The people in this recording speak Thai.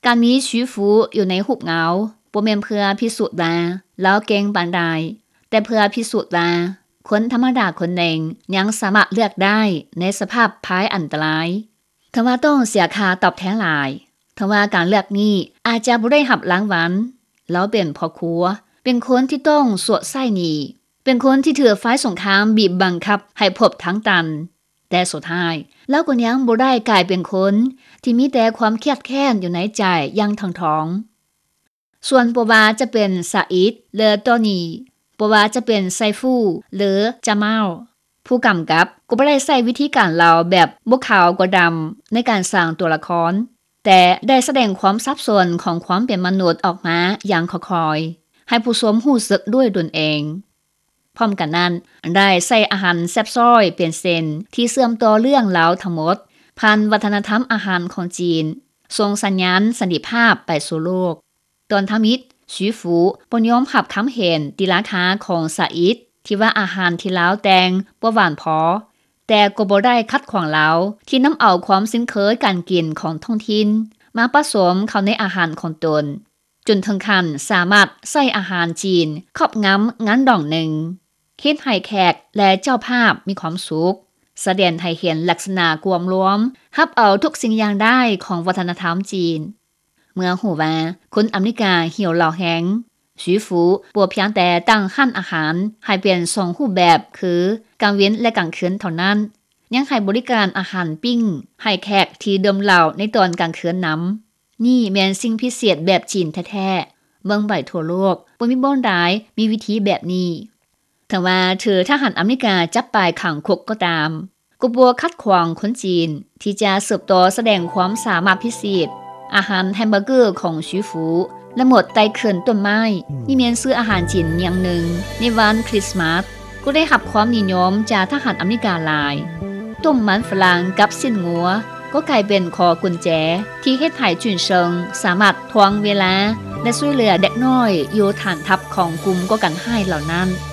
การมีชูฟูอยู่ในหุบเหงาบ่แม่นเพื่อพิสูจน์ว่าแล้วเก่งปานใดแต่เพื่อพิสูจน์ว่าคนธรรมดาคนหนึ่งยังสามารถเลือกได้ในสภาพภัยอันตรายถ้าว่าต้องเสียค่าตอบแทนหลายถ้าว่าการเลือกนี้อาจจะบ่ได้รับรางวัลแล้วเป็นพ่อครัวเป็นคนที่ต้องสวดไส้หนีเป็นคนที่ถือไฟสงครามบีบบังคับให้พบทั้งตันแต่สุดท้ายแล้วก็ยังบ่ได้กลายเป็นคนที่มีแต่ความเครียดแค้นอยู่ในใจอย่างทั้งท้องส่วนบ่ว่าจะเป็นซาอิดหรือตอนีบ่ว่าจะเป็นไซฟูหรือจามาลผู้กำกับก็บ่ได้ใช้วิธีการเล่าแบบบ่ขาวก็ดำในการสร้างตัวละครแต่ได้แสดงความซับซ้อนของความเป็นมนุษย์ออกมาอย่างค่อยๆให้ผู้ชมรู้สึกด้วยตนเองพร้อมกันนั้นได้ใส่อาหารแซ่บซ้อยเป็นเส้นที่เชื่อมต่อเรื่องราวทั้งหมดผ่านวัฒนธรรมอาหารของจีนส่งสัญญาณสันติภาพไปสู่โลกตอนทมิตรชูฟูบ่ยอมรับคำเห็นติราคาของซาอิดที่ว่าอาหารที่ลาวแต่งบ่หวานพอแต่ก็บ่ได้คัดขวางลาวที่นำเอาความสิ้นเคยการกินของท้องถิ่นมาผสมเข้าในอาหารของตนจนถึงขั้นสามารถใส่อาหารจีนครอบงำงั้นดองหนึ่งคิดให้แขกและเจ้าภาพมีความสุขแสดงให้เห็นลักษณะกวมรวมรับเอาทุกสิ่งอย่างได้ของวัฒนธรรมจีนเมื่อหูว่าคนอเมริกาเหี่ยวเหล่าแหงชูฟูบ่เพียงแต่ตั้งขั้นอาหารให้เป็น2รูปแบบคือกลางเว้นและกลางคืนเท่านั้นยังให้บริการอาหารปิ้งให้แขกที่ดื่มเหล้าในตอนกลางคืนนำนี่แม่นสิ่งพิเศษแบบจีนแท้ๆเบิ่งไปทั่วโลกบ่มีบ่อนใดมีวิธีแบบนี้ถ้าว่าทหารอเมริกาจับไปขังคุกก็ตามก็บ่คัดขวางคนจีนที่จะสืบต่อแสดงความสามารถพิเศษอาหารแฮมเบอร์เกอร์ของชูฟูและหมดไต้เขื่อนต้นไม้นี่แม่นซื้ออาหารจีนอย่างหนึ่งในวันคริสต์มาสก็ได้รับความนิยมจากทหารอเมริกาหลายต้มมันฝรั่งกับสิ้นงัวก็กลายเป็นคอกุญแจที่เฮ็ดให้จุนเชิงสามารถทวงเวลาและช่วยเหลือเด็กน้อยอยู่ฐานทัพของกลุ่มก่อการร้ายเหล่านั้น